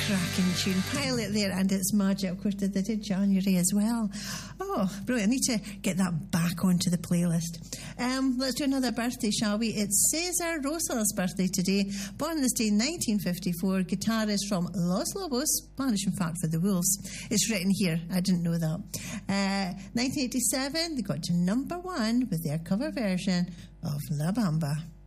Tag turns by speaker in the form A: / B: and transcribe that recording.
A: cracking tune. Pilot there, and it's magic. Of course, they did January as well. Oh, brilliant. I need to get that back onto the playlist. Let's do another birthday, shall we? It's Cesar Rosa's birthday today. Born on this day in 1954. Guitarist from Los Lobos, Spanish, in fact, for the Wolves. It's written here. I didn't know that. 1987, they got to number 1 with their cover version of La Bamba.